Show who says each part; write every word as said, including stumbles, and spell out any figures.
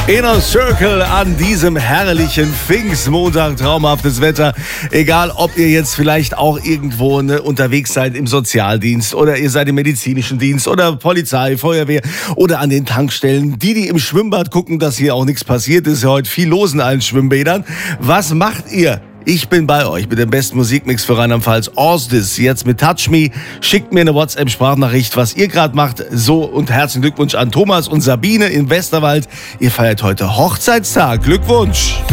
Speaker 1: Inner Circle an diesem herrlichen Pfingstmontag, traumhaftes Wetter. Egal, ob ihr jetzt vielleicht auch irgendwo ne, unterwegs seid im Sozialdienst oder ihr seid im medizinischen Dienst oder Polizei, Feuerwehr oder an den Tankstellen. Die, die im Schwimmbad gucken, dass hier auch nichts passiert, ist ja heute viel los in allen Schwimmbädern. Was macht ihr? Ich bin bei euch mit dem besten Musikmix für Rheinland-Pfalz. Orsdis, jetzt mit Touch Me. Schickt mir eine WhatsApp-Sprachnachricht, was ihr gerade macht. So, und herzlichen Glückwunsch an Thomas und Sabine in Westerwald. Ihr feiert heute Hochzeitstag. Glückwunsch!